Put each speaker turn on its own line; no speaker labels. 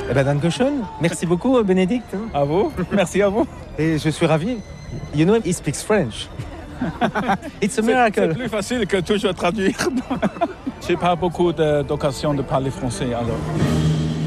Eh ben, dankeschön. Merci beaucoup, Bénédicte.
À vous, merci à vous.
Et je suis ravi. You know, he speaks French. It's a miracle.
C'est plus facile que toujours traduire. J'ai pas beaucoup d'occasion de parler français alors.